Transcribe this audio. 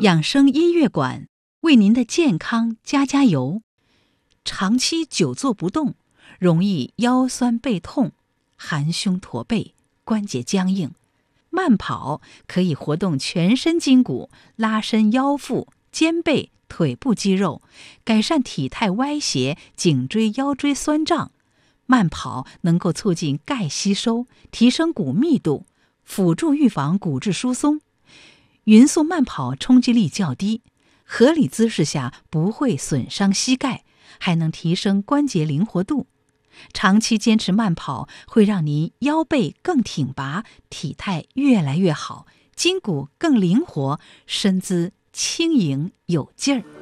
养生音乐馆为您的健康加油。长期久坐不动，容易腰酸背痛、含胸驼背、关节僵硬。慢跑可以活动全身筋骨，拉伸腰腹、肩背、腿部肌肉，改善体态歪斜、颈椎腰椎酸胀。慢跑能够促进钙吸收，提升骨密度，辅助预防骨质疏松。匀速慢跑冲击力较低，合理姿势下不会损伤膝盖，还能提升关节灵活度。长期坚持慢跑会让您腰背更挺拔，体态越来越好，筋骨更灵活，身姿轻盈有劲儿。